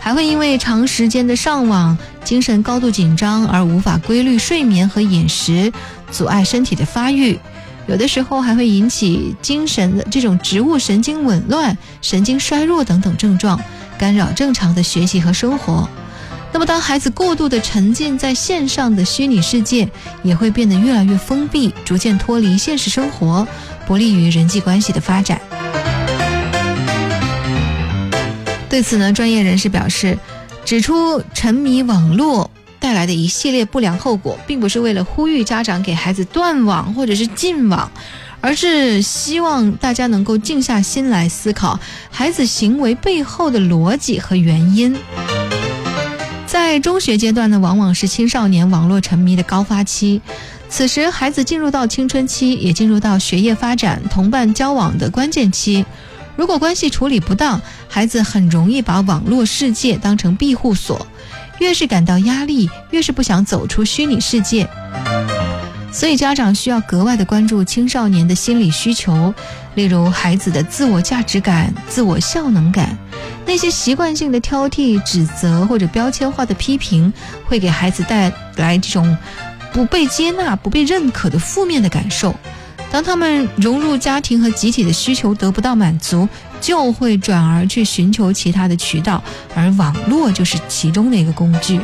还会因为长时间的上网，精神高度紧张而无法规律睡眠和饮食，阻碍身体的发育。有的时候还会引起精神的这种植物神经紊乱、神经衰弱等等症状，干扰正常的学习和生活。那么当孩子过度的沉浸在线上的虚拟世界，也会变得越来越封闭，逐渐脱离现实生活，不利于人际关系的发展。对此呢，专业人士表示，指出沉迷网络带来的一系列不良后果，并不是为了呼吁家长给孩子断网或者是禁网，而是希望大家能够静下心来思考孩子行为背后的逻辑和原因。在中学阶段呢，往往是青少年网络沉迷的高发期，此时孩子进入到青春期，也进入到学业发展、同伴交往的关键期。如果关系处理不当，孩子很容易把网络世界当成庇护所，越是感到压力，越是不想走出虚拟世界。所以家长需要格外的关注青少年的心理需求，例如孩子的自我价值感、自我效能感。那些习惯性的挑剔、指责或者标签化的批评，会给孩子带来这种不被接纳、不被认可的负面的感受。当他们融入家庭和集体的需求得不到满足，就会转而去寻求其他的渠道，而网络就是其中的一个工具。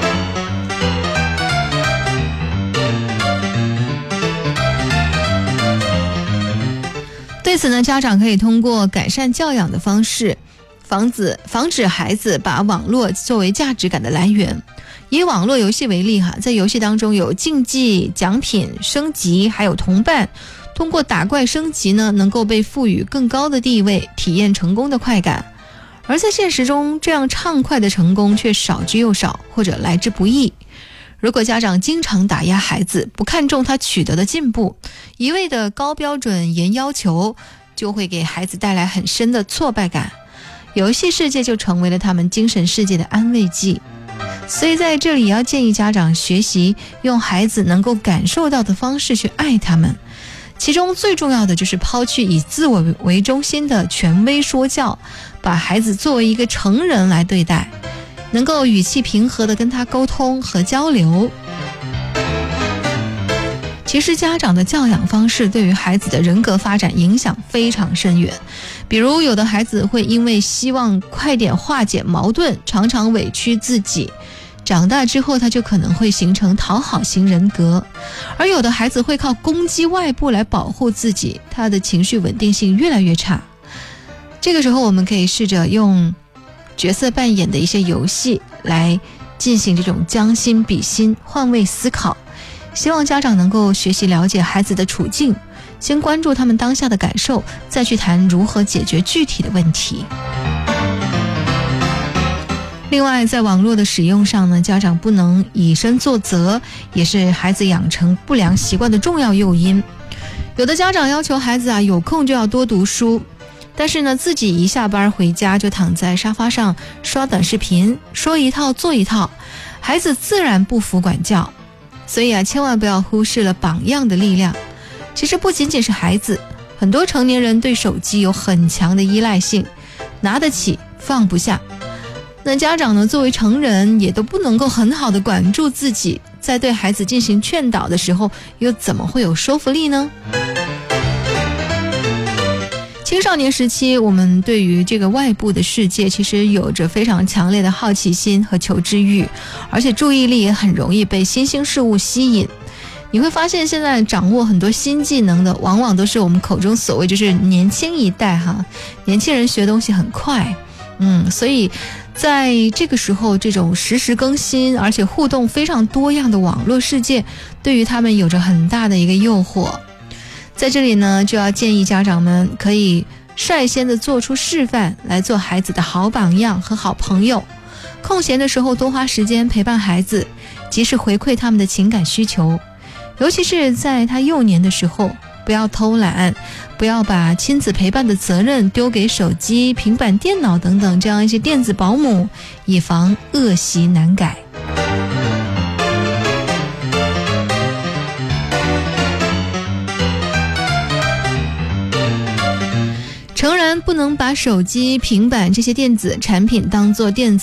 对此呢，家长可以通过改善教养的方式，防止孩子把网络作为价值感的来源。以网络游戏为例在游戏当中有竞技、奖品、升级，还有同伴。通过打怪升级呢，能够被赋予更高的地位，体验成功的快感。而在现实中，这样畅快的成功却少之又少，或者来之不易。如果家长经常打压孩子，不看重他取得的进步，一味的高标准、严要求，就会给孩子带来很深的挫败感。游戏世界就成为了他们精神世界的安慰剂。所以在这里也要建议家长学习用孩子能够感受到的方式去爱他们，其中最重要的就是抛去以自我为中心的权威说教，把孩子作为一个成人来对待，能够语气平和地跟他沟通和交流。其实家长的教养方式对于孩子的人格发展影响非常深远，比如有的孩子会因为希望快点化解矛盾，常常委屈自己，长大之后他就可能会形成讨好型人格。而有的孩子会靠攻击外部来保护自己，他的情绪稳定性越来越差。这个时候我们可以试着用角色扮演的一些游戏来进行这种将心比心、换位思考，希望家长能够学习了解孩子的处境，先关注他们当下的感受，再去谈如何解决具体的问题。另外，在网络的使用上呢，家长不能以身作则，也是孩子养成不良习惯的重要诱因。有的家长要求孩子有空就要多读书，但是呢，自己一下班回家就躺在沙发上刷短视频，说一套做一套，孩子自然不服管教。所以千万不要忽视了榜样的力量。其实不仅仅是孩子，很多成年人对手机有很强的依赖性，拿得起放不下。那家长呢，作为成人也都不能够很好的管住自己，在对孩子进行劝导的时候，又怎么会有说服力呢？青少年时期，我们对于这个外部的世界其实有着非常强烈的好奇心和求知欲，而且注意力也很容易被新兴事物吸引。你会发现现在掌握很多新技能的往往都是我们口中所谓就是年轻一代年轻人学东西很快，所以在这个时候，这种实时更新而且互动非常多样的网络世界，对于他们有着很大的一个诱惑。在这里呢，就要建议家长们可以率先的做出示范，来做孩子的好榜样和好朋友。空闲的时候多花时间陪伴孩子，及时回馈他们的情感需求，尤其是在他幼年的时候，不要偷懒，不要把亲子陪伴的责任丢给手机、平板电脑等等这样一些电子保姆，以防恶习难改。诚然，不能把手机、平板这些电子产品当作电子